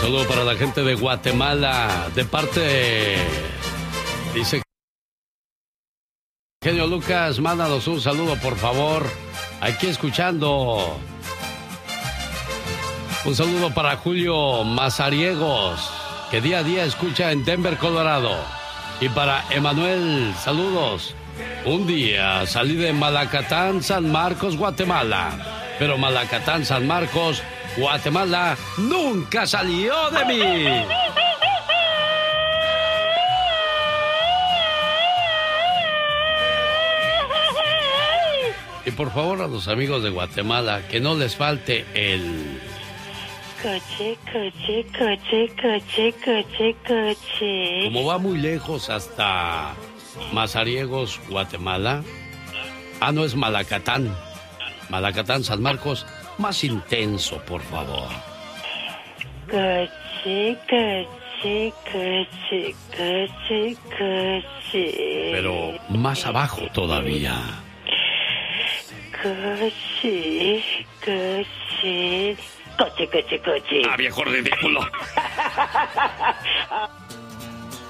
saludo para la gente de Guatemala, de parte, dice Genio Lucas, mándanos un saludo, por favor, aquí escuchando. Un saludo para Julio Mazariegos, que día a día escucha en Denver, Colorado. Y para Emanuel, saludos. Un día salí de Malacatán, San Marcos, Guatemala, pero Malacatán, San Marcos, Guatemala nunca salió de mí. Y por favor a los amigos de Guatemala, que no les falte el... Coche, coche, coche, coche, coche, coche. Como va muy lejos hasta Mazariegos, Guatemala. Ah, no, es Malacatán. Malacatán, San Marcos. Más intenso, por favor. Coche, coche, coche, coche, coche. Pero más abajo todavía. Coche, coche, coche, coche, coche. Ah, viejo ridículo.